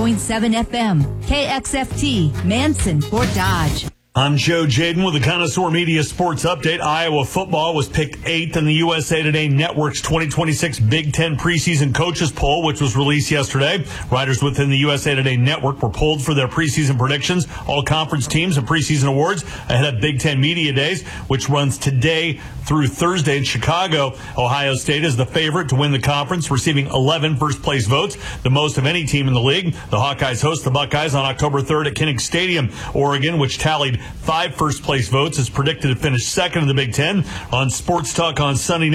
99.7 FM, KXFT, Manson, Fort Dodge. I'm Joe Jaden with the Connoisseur Media Sports Update. Iowa football was picked 8th in the USA Today Network's 2026 Big Ten preseason coaches poll, which was released yesterday. Writers within the USA Today Network were polled for their preseason predictions, all conference teams and preseason awards ahead of Big Ten Media Days, which runs today through Thursday in Chicago. Ohio State is the favorite to win the conference, receiving 11 first-place votes, the most of any team in the league. The Hawkeyes host the Buckeyes on October 3rd at Kinnick Stadium. Oregon, which tallied 5 first-place votes, is predicted to finish second in the Big Ten. On Sports Talk on Sunday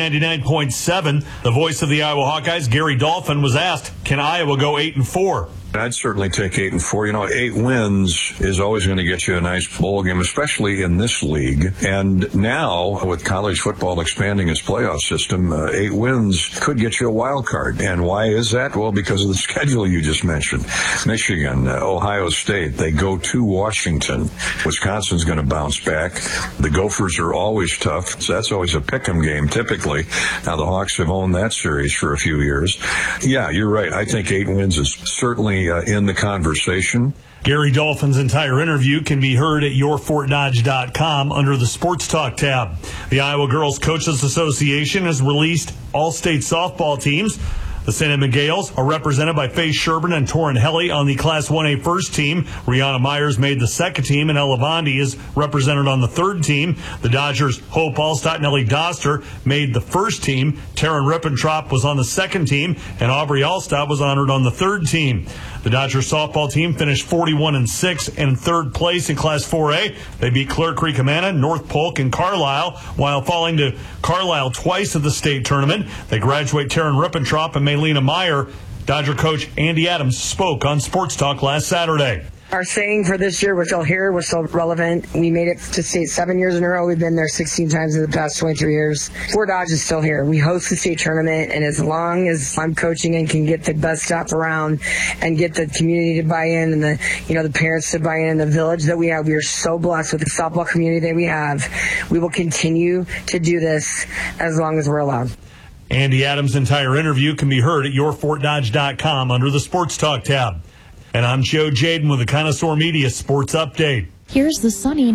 99.7, the voice of the Iowa Hawkeyes, Gary Dolphin, was asked, can Iowa go 8-4? I'd certainly take 8-4. 8 wins is always going to get you a nice bowl game, especially in this league. And now, with college football expanding its playoff system, 8 wins could get you a wild card. And why is that? Well, because of the schedule you just mentioned. Michigan, Ohio State, they go to Washington. Wisconsin's going to bounce back. The Gophers are always tough, so that's always a pick'em game, typically. Now, the Hawks have owned that series for a few years. Yeah, you're right. I think 8 wins is certainly in the conversation. Gary Dolphin's entire interview can be heard at yourfortdodge.com under the Sports Talk tab. The Iowa Girls Coaches Association has released all state softball teams. The St. Edmund Gales are represented by Faye Sherburne and Torin Helly on the Class 1A first team. Rihanna Myers made the second team, and Ella Bondi is represented on the third team. The Dodgers' Hope Allstott and Ellie Doster made the first team. Taryn Rippentrop was on the second team, and Aubrey Allstott was honored on the third team. The Dodgers softball team finished 41-6 in third place in Class 4A. They beat Clear Creek Amana, North Polk, and Carlisle, while falling to Carlisle twice at the state tournament. They graduate Taryn Rippentrop and Maylena Meyer. Dodger coach Andy Adams spoke on Sports Talk last Saturday. Our saying for this year, we're still here, we're still relevant. We made it to state 7 years in a row. We've been there 16 times in the past 23 years. Fort Dodge is still here. We host the state tournament, and as long as I'm coaching and can get the best staff around and get the community to buy in and the parents to buy in, the village that we have, we are so blessed with the softball community that we have. We will continue to do this as long as we're allowed. Andy Adams' entire interview can be heard at yourfortdodge.com under the Sports Talk tab. And I'm Joe Jaden with the Connoisseur Media Sports Update. Here's the sunny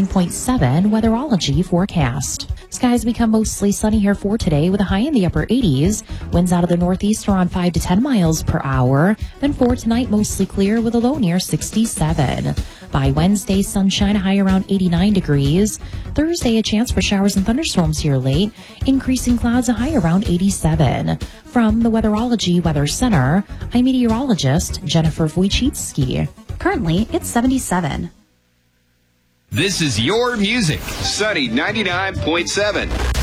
99.7 weatherology forecast. Skies become mostly sunny here for today with a high in the upper 80s. Winds out of the northeast around 5 to 10 miles per hour. Then for tonight, mostly clear with a low near 67. By Wednesday, sunshine, a high around 89 degrees. Thursday, a chance for showers and thunderstorms here late. Increasing clouds, a high around 87. From the Weatherology Weather Center, I'm meteorologist Jennifer Wojcicki. Currently, it's 77. This is your music. Sunny 99.7.